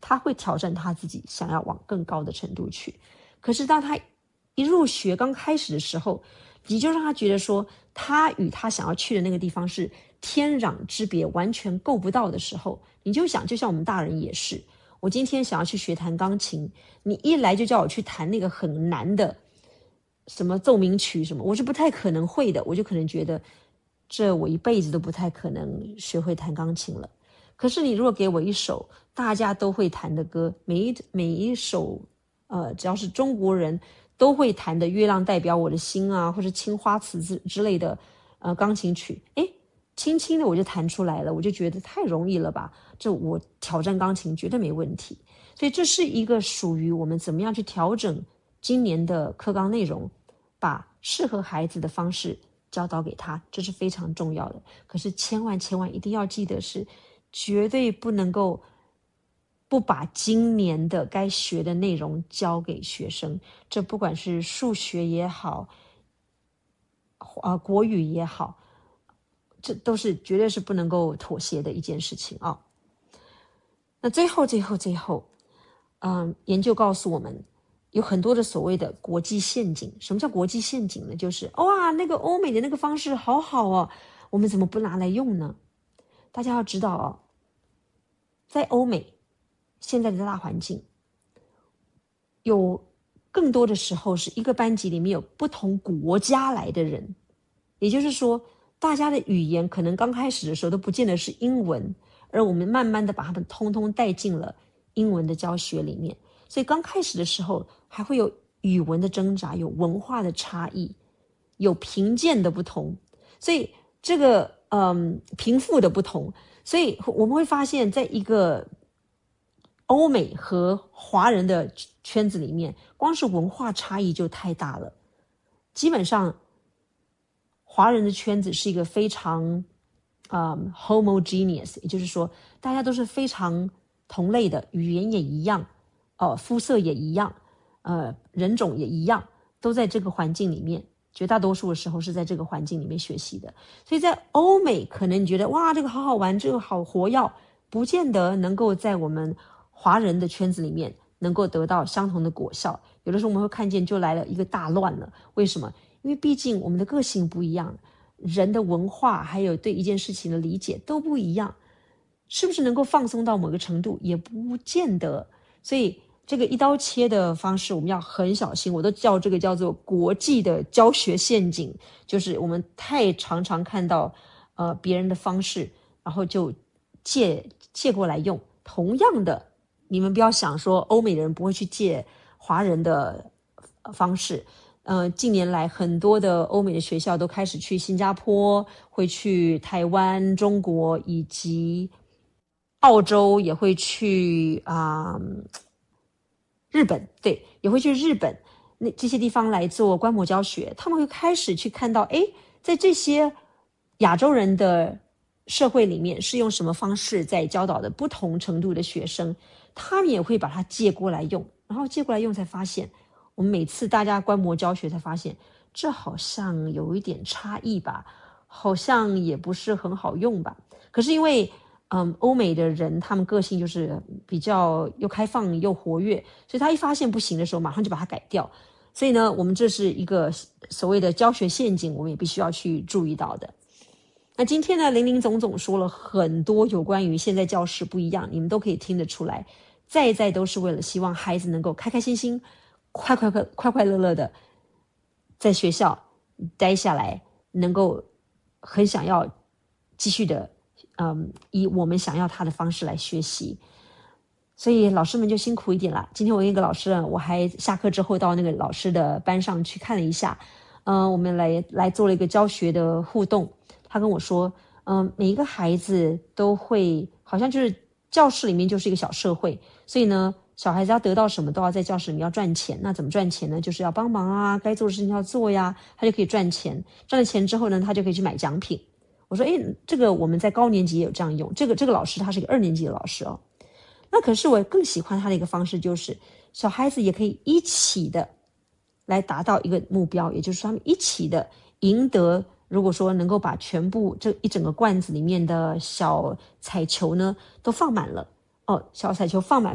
他会挑战他自己，想要往更高的程度去。可是当他一入学刚开始的时候，你就让他觉得说他与他想要去的那个地方是天壤之别，完全够不到的时候，你就想，就像我们大人也是，我今天想要去学弹钢琴，你一来就叫我去弹那个很难的什么奏鸣曲什么，我是不太可能会的，我就可能觉得这我一辈子都不太可能学会弹钢琴了。可是你如果给我一首大家都会弹的歌，每一首只要是中国人都会弹的《月亮代表我的心》啊，或者青花瓷之类的钢琴曲，轻轻的我就弹出来了，我就觉得太容易了吧，这我挑战钢琴绝对没问题。所以这是一个属于我们怎么样去调整今年的课纲内容，把适合孩子的方式教导给他，这是非常重要的。可是千万一定要记得是绝对不能够不把今年的该学的内容教给学生，这不管是数学也好国语也好，这都是绝对是不能够妥协的一件事情啊。那最后研究告诉我们有很多的所谓的国际陷阱。什么叫国际陷阱呢？就是哇，那个欧美的那个方式好好哦，我们怎么不拿来用呢？大家要知道哦，在欧美现在的大环境，有更多的时候是一个班级里面有不同国家来的人，也就是说大家的语言可能刚开始的时候都不见得是英文，而我们慢慢的把他们通通带进了英文的教学里面。所以刚开始的时候还会有语文的挣扎，有文化的差异，有贫贱的不同，所以这个贫富的不同，所以我们会发现在一个欧美和华人的圈子里面，光是文化差异就太大了。基本上华人的圈子是一个非常homogeneous， 也就是说大家都是非常同类的，语言也一样，肤色也一样，人种也一样，都在这个环境里面，绝大多数的时候是在这个环境里面学习的。所以在欧美可能你觉得哇这个好好玩，这个好活跃，不见得能够在我们华人的圈子里面能够得到相同的果效。有的时候我们会看见就来了一个大乱了。为什么？因为毕竟我们的个性不一样，人的文化还有对一件事情的理解都不一样，是不是能够放松到某个程度也不见得。所以这个一刀切的方式我们要很小心，我都叫这个叫做国际的教学陷阱，就是我们太常常看到别人的方式，然后就借过来用。同样的，你们不要想说欧美的人不会去借华人的方式。近年来很多的欧美的学校都开始去新加坡，会去台湾、中国以及澳洲，也会去日本，对，也会去日本那这些地方来做观摩教学。他们会开始去看到，在这些亚洲人的社会里面是用什么方式在教导的不同程度的学生，他们也会把它借过来用，然后借过来用才发现，我们每次大家观摩教学才发现，这好像有一点差异吧，好像也不是很好用吧。可是因为欧美的人他们个性就是比较又开放又活跃，所以他一发现不行的时候马上就把它改掉。所以呢，我们这是一个所谓的教学陷阱，我们也必须要去注意到的。那今天呢，林林总总说了很多有关于现在教室不一样，你们都可以听得出来，在都是为了希望孩子能够开开心心快乐乐的在学校待下来，能够很想要继续的以我们想要他的方式来学习。所以老师们就辛苦一点了。今天我跟一个老师我还下课之后到那个老师的班上去看了一下，我们来做了一个教学的互动。他跟我说每一个孩子都会，好像就是教室里面就是一个小社会，所以呢小孩子要得到什么都要在教室里面要赚钱。那怎么赚钱呢？就是要帮忙啊，该做的事情要做呀，他就可以赚钱。赚了钱之后呢，他就可以去买奖品。我说这个我们在高年级也有这样用。这个老师他是一个2年级的老师哦。那可是我更喜欢他的一个方式，就是小孩子也可以一起的来达到一个目标，也就是说他们一起的赢得，如果说能够把全部这一整个罐子里面的小彩球呢都放满了，小彩球放满